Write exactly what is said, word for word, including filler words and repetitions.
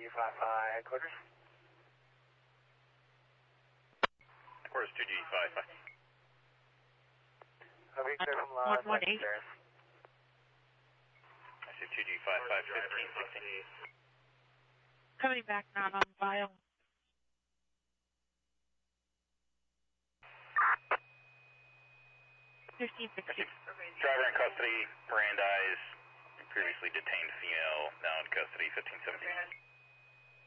five five, quarters. Quarters two G five five. I'll be clear from Loud, one one eight. I see two G five five, fifteen sixteen. Coming back now on file. fifteen sixteen. Driver in custody, Brandeis, previously detained female, now in custody, fifteen seventeen.